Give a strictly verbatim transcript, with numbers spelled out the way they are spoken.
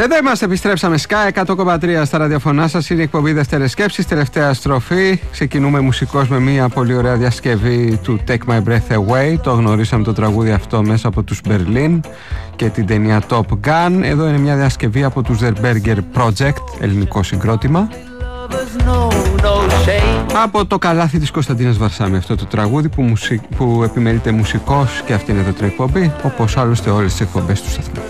Εδώ είμαστε, επιστρέψαμε. Sky εκατό κόμμα τρία στα ραδιοφωνά σας. Είναι η εκπομπή Δεύτερες Σκέψεις, τελευταία στροφή. Ξεκινούμε μουσικώς με μια πολύ ωραία διασκευή του Take My Breath Away. Το γνωρίσαμε το τραγούδι αυτό μέσα από τους Berlin και την ταινία Top Gun. Εδώ είναι μια διασκευή από τους The Berger Project, ελληνικό συγκρότημα. Από το καλάθι της Κωνσταντίνας Βαρσάμι αυτό το τραγούδι που, μουσι... που επιμελείται μουσικός και αυτή είναι εδώ την εκπομπή, όπως άλλωστε όλες τις εκπομπές του σταθμού.